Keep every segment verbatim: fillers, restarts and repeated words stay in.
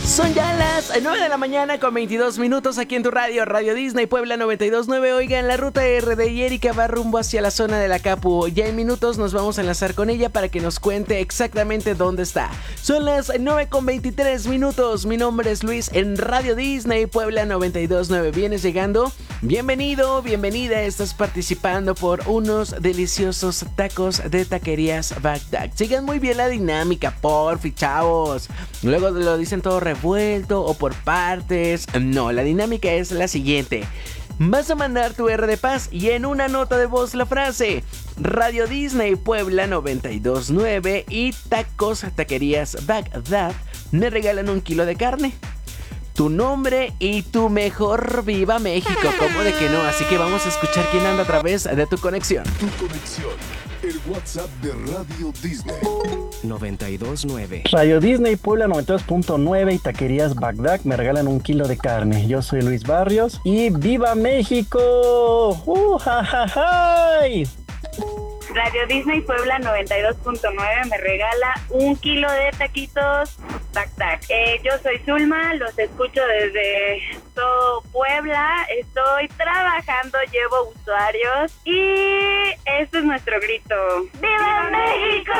Son ya las nueve de la mañana con veintidós minutos aquí en tu radio, Radio Disney Puebla noventa y dos punto nueve. Oigan, la ruta R D y Erika va rumbo hacia la zona de la Capu. Ya en minutos nos vamos a enlazar con ella para que nos cuente exactamente dónde está. Son las nueve con veintitrés minutos. Mi nombre es Luis en Radio Disney Puebla noventa y dos punto nueve. ¿Vienes llegando? Bienvenido, bienvenida. Estás participando por unos deliciosos tacos de taquerías Bagdad. Sigan muy bien la dinámica, porfi, chavos. Luego lo dicen todo revuelto o por partes. No, la dinámica es la siguiente. Vas a mandar tu R de paz y en una nota de voz la frase Radio Disney Puebla noventa y dos punto nueve y tacos taquerías Bagdad me regalan un kilo de carne. Tu nombre y tu mejor viva México. ¿Cómo de que no? Así que vamos a escuchar quién anda a través de tu conexión. Tu conexión, el WhatsApp de Radio Disney noventa y dos punto nueve. Radio Disney Puebla noventa y dos punto nueve y taquerías Bagdad me regalan un kilo de carne. Yo soy Luis Barrios y ¡viva México! ¡Uh, ja, ja, ja! Radio Disney Puebla noventa y dos punto nueve me regala un kilo de taquitos tac tac. Eh, yo soy Zulma, los escucho desde todo Puebla, estoy trabajando, llevo usuarios y este es nuestro grito. ¡Viva México!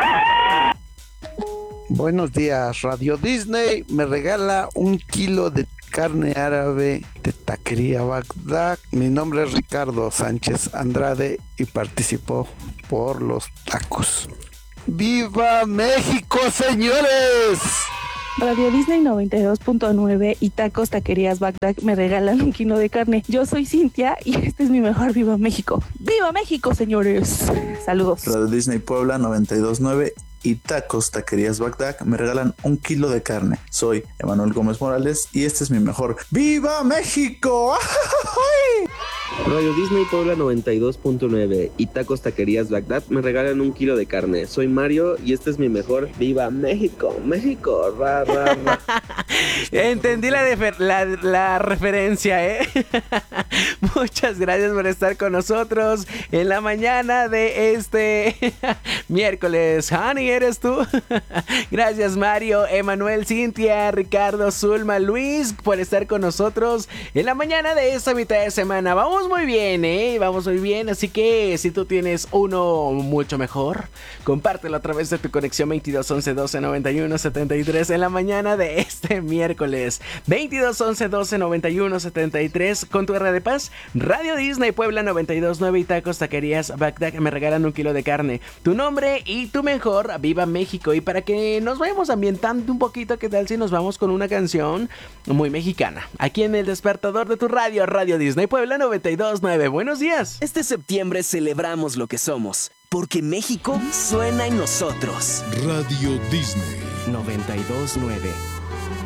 Buenos días, Radio Disney me regala un kilo de carne árabe de taquería Bagdad. Mi nombre es Ricardo Sánchez Andrade y participo por los tacos. ¡Viva México, señores! Radio Disney noventa y dos punto nueve y tacos taquerías Bagdad me regalan un kilo de carne. Yo soy Cintia y este es mi mejor Viva México. ¡Viva México, señores! Saludos. Radio Disney Puebla noventa y dos punto nueve y tacos taquerías Bagdad me regalan un kilo de carne. Soy Emanuel Gómez Morales y este es mi mejor ¡Viva México! Radio Disney Puebla noventa y dos punto nueve y tacos taquerías Bagdad me regalan un kilo de carne. Soy Mario y este es mi mejor ¡Viva México! México, ra, ra, ra. Entendí la, defer- la, la referencia, ¿eh? Muchas gracias por estar con nosotros en la mañana de este miércoles. Honey, ¿eres tú? Gracias, Mario, Emanuel, Cintia, Ricardo, Zulma, Luis, por estar con nosotros en la mañana de esta mitad de semana. Vamos muy bien, ¿eh? Vamos muy bien, así que si tú tienes uno mucho mejor, compártelo a través de tu conexión veintidós once doce noventa y uno setenta y tres en la mañana de este miércoles. veintidós once doce noventa y uno setenta y tres con tu R de paz. Radio Disney Puebla noventa y dos punto nueve y tacos taquerías Bagdad me regalan un kilo de carne. Tu nombre y tu mejor ¡Viva México! Y para que nos vayamos ambientando un poquito, ¿qué tal si nos vamos con una canción muy mexicana? Aquí en el despertador de tu radio, Radio Disney Puebla noventa y dos punto nueve. Buenos días. Este septiembre celebramos lo que somos, porque México suena en nosotros. Radio Disney noventa y dos punto nueve.